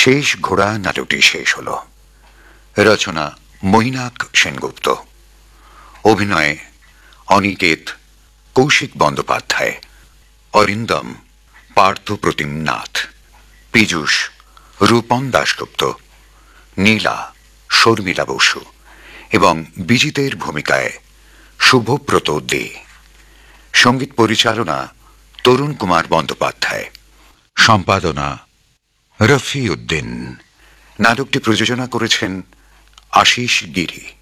শেষ ঘোড়া নাটকটি শেষ হল। রচনা মৈনাক সেনগুপ্ত, অভিনয়ে অনিকেত, কৌশিক বন্দ্যোপাধ্যায়, অরিন্দম পার্থ প্রতিম নাথ, পীযূষ রূপন দাশগুপ্ত, নীলা শর্মিলা বসু এবং বিজিতের ভূমিকায় শুভব্রত দে। সঙ্গীত পরিচালনা তরুণ কুমার বন্দ্যোপাধ্যায়, সম্পাদনা রফি উদ্দিন। নাটকটি প্রযোজনা করেছেন আশিস গিরি।